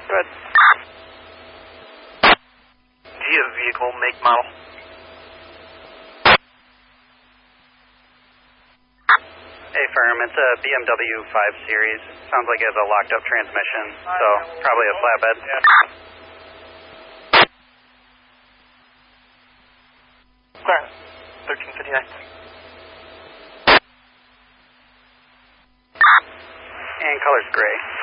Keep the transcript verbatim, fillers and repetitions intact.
Good. Do you have a vehicle, make, model? Hey, firm, it's a B M W five Series. Sounds like it has a locked-up transmission, so probably a flatbed. Yeah. Clear. thirteen fifty-nine. And color's gray.